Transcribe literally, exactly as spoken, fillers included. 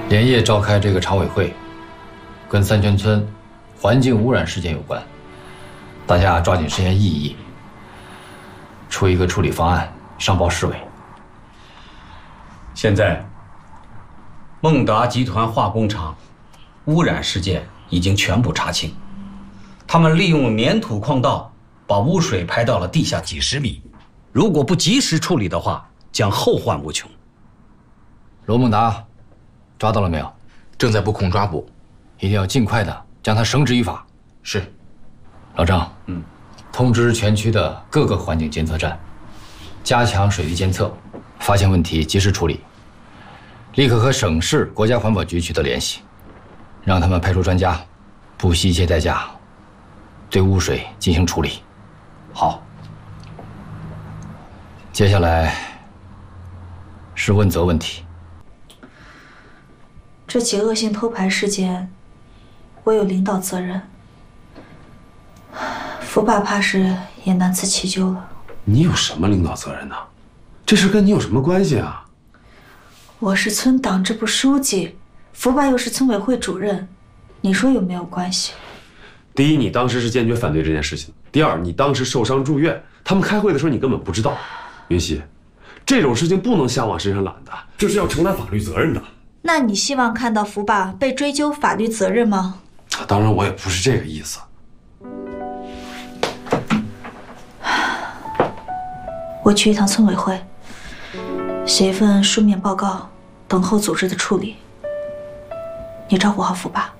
连夜召开这个常委会，跟三泉村环境污染事件有关，大家抓紧时间议一议，出一个处理方案，上报市委。 现在，孟达集团化工厂污染事件已经全部查清，他们利用粘土矿道把污水排到了地下几十米，如果不及时处理的话，将后患无穷。 罗孟达，抓到了没有？ 正在布控抓捕， 一定要尽快的将他绳之于法。 是。 老张，嗯，通知全区的各个环境监测站，加强水域监测，发现问题及时处理。立刻和省市国家环保局取得联系，让他们派出专家，不惜一切代价，对污水进行处理。 好。 接下来是问责问题。 这起恶性偷排事件，我有领导责任。福爸怕是也难辞其咎了。 你有什么领导责任呢？这事跟你有什么关系啊？ 我是村党支部书记，福爸又是村委会主任，你说有没有关系？ 第一，你当时是坚决反对这件事情；第二，你当时受伤住院，他们开会的时候你根本不知道。云溪，这种事情不能瞎往身上揽的，这是要承担法律责任的。 那你希望看到福爸被追究法律责任吗？ 当然，我也不是这个意思。 我去一趟村委会，写一份书面报告，等候组织的处理。你照顾好福爸。